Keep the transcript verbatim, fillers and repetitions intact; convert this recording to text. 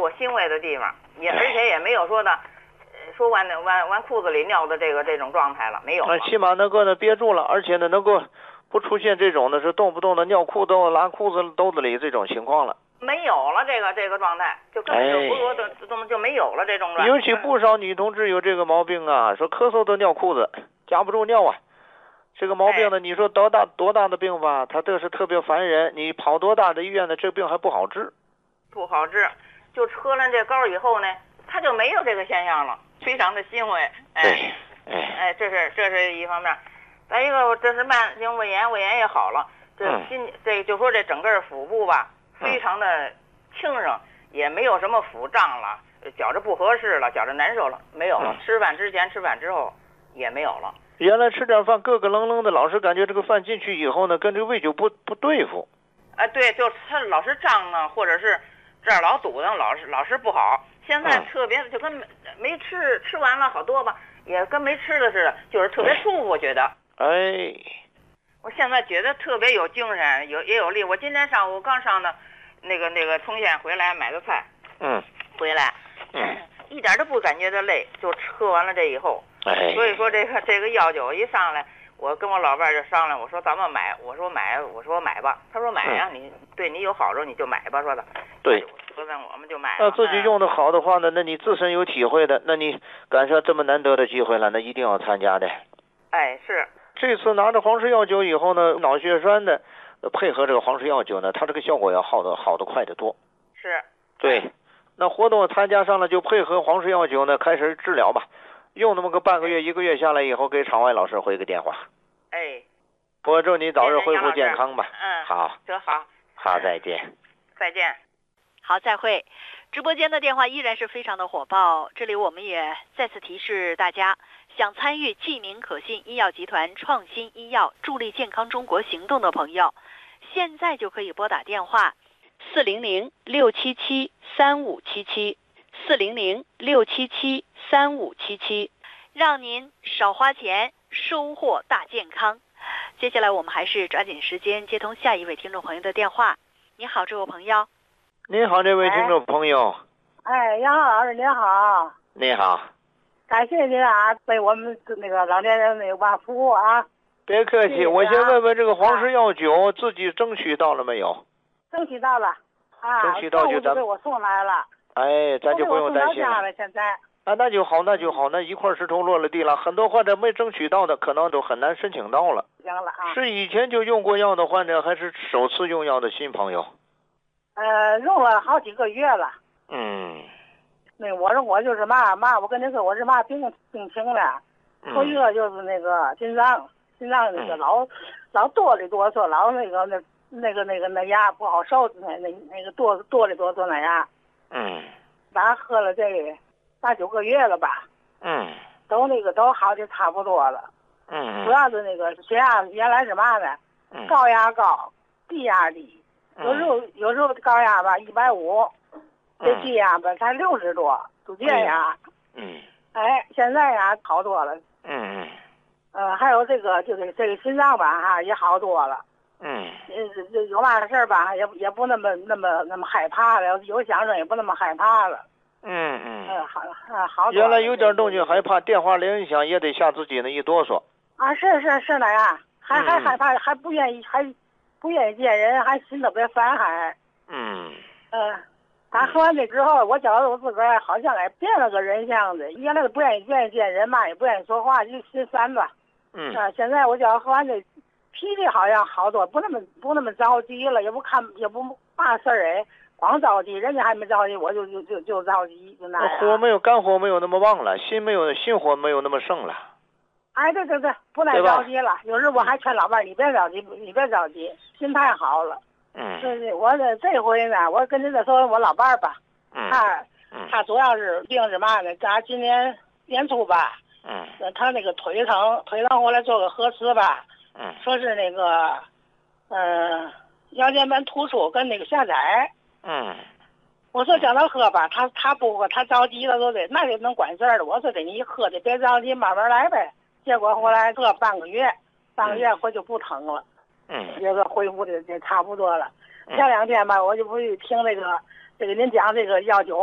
我欣慰的地方，也而且也没有说的，呃说往往往裤子里尿的这个这种状态了，没有了。 起码能够呢憋住了，而且呢能够不出现这种的是动不动的尿裤兜、拉裤子兜子里这种情况了。 没有了这个这个状态，就根本就不说的就就没有了这种状态。 尤其不少女同志有这个毛病啊，说咳嗽都尿裤子，夹不住尿啊。这个毛病呢，你说多大多大的病吧，它这是特别烦人。你跑多大的医院呢，这病还不好治。 不好治，就喝了这膏以后呢，他就没有这个现象了，非常的欣慰。哎，哎，这是这是一方面。再一个，这是慢性胃炎，胃炎也好了。这今、嗯、这就说这整个腹部吧，非常的轻省，也没有什么腹胀了，觉着不合适了，觉着难受了，没有了。嗯、吃饭之前、吃饭之后也没有了。 原来吃点饭咯咯楞楞的，老是感觉这个饭进去以后呢，跟这个胃就不不对付。 啊，对，就他老是胀啊，或者是这儿老堵上，老是老是不好。现在特别就跟没没吃吃完了好多吧，也跟没吃的似的，就是特别舒服，我觉得。 哎， 我现在觉得特别有精神，有也有力。我今天上午刚上的那个那个通县回来买个菜， 嗯， 回来， 嗯， 一点都不感觉到累，就喝完了这以后。 哎， 所以说这个这个药酒一上来，我跟我老伴就商量，我说咱们买，我说买，我说买吧，他说买呀、啊，你对你有好处你就买吧，说的。 对， 说那我们就买。 那自己用的好的话呢，那你自身有体会的，那你赶上这么难得的机会了，那一定要参加的。 哎，是。 这次拿着黄氏药酒以后呢，脑血栓的配合这个黄氏药酒呢，它这个效果要好的好的快得多。 是。 对，那活动参加上了就配合黄氏药酒呢，开始治疗吧。用那么个半个月一个月下来以后，给场外老师回个电话。 哎， 我祝你早日恢复健康吧。 嗯， 好， 得好， 好，再见， 再见， 好，再会。直播间的电话依然是非常的火爆，这里我们也再次提示大家，想参与济民可信医药集团创新医药助力健康中国行动的朋友，现在就可以拨打电话四零零六七七三五七七。四零零六七七三五七七，让您少花钱，收获大健康。接下来我们还是抓紧时间接通下一位听众朋友的电话。你好，这位朋友。 您好，这位听众朋友。 哎，杨浩老师您好。 你好。 感谢您啊，为我们那个老年人那个吧服务啊。 别客气，我先问问这个黄氏药酒自己争取到了没有？ 争取到了啊， 争取到就咱给我送来了。 哎，咱就不用担心了。 了现在啊，那就好，那就好，那一块石头落了地了。很多患者没争取到的，可能都很难申请到了。 行了啊。 是以前就用过药的患者，还是首次用药的新朋友？ 呃，用了好几个月了。 嗯。 那我说我就是嘛嘛，我跟你说我是嘛病病情了，头一个就是那个心脏，心脏那个老、嗯、老哆里哆嗦，老那个那。那个那个那牙不好受，那那那个哆哆里哆嗦那牙， 嗯， 咱喝了这八九个月了吧， 嗯， 都那个都好的差不多了， 嗯， 主要是那个血压原来是嘛呢， 嗯、 高压高，低压低，有时候、嗯、有时候高压吧一百五，这低压吧才六十多，就这样， 嗯， 哎，现在呀好多了， 嗯嗯， 呃，还有这个就是这个心脏吧哈也好多了。 嗯， 这有嘛事儿吧，也也不那么那么那么害怕了，有响声也不那么害怕了。 嗯嗯。 嗯，好啊，好。 原来有点动静害怕，电话铃一响也得吓自己呢一哆嗦。 啊，是是是那样，还、嗯、还害怕，还不愿意，还不愿意见人，还心特别烦，还。 嗯。 嗯，他喝完这之后，我觉得我自个儿好像哎变了个人样子，原来不愿意不愿意见人嘛，也不愿意说话，就心烦吧。 嗯。 啊，现在我觉得喝完这。脾气好像好多，不那么不那么着急了，也不看也不嘛事儿哎，光着急，人家还没着急，我就就就就着急，就那样。 火没有肝火没有那么旺了，心没有心火没有那么盛了。 哎，对对对，不太着急了。有时我还劝老伴儿，你别着急，你别着急，心态好了。 嗯。 对对，我这这回呢，我跟您再说我老伴儿吧。 嗯。 他他主要是病是嘛呢？咱今年年初吧。 嗯。 他那个腿疼，腿疼回来做个核磁吧。 嗯， 说是那个，呃，腰间盘突出跟那个下载。 嗯， 我说叫他喝吧，他他不喝，他着急了，说的那就能管事儿了。我说的你喝的别着急，慢慢来呗。结果后来喝半个月，半个月回就不疼了。 嗯， 这个恢复的就差不多了。前两天吧，我就不是听那个这个您讲这个药酒。